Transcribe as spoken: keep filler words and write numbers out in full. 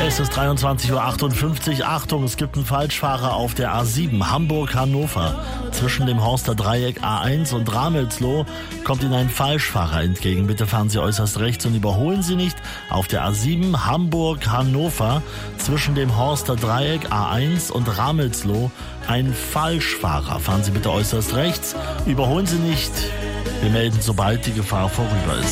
Es ist dreiundzwanzig Uhr achtundfünfzig. Achtung, es gibt einen Falschfahrer auf der A sieben Hamburg-Hannover. Zwischen dem Horster Dreieck A eins und Ramelsloh kommt Ihnen ein Falschfahrer entgegen. Bitte fahren Sie äußerst rechts und überholen Sie nicht. Auf der A sieben Hamburg-Hannover zwischen dem Horster Dreieck A eins und Ramelsloh ein Falschfahrer. Fahren Sie bitte äußerst rechts, überholen Sie nicht. Wir melden, sobald die Gefahr vorüber ist.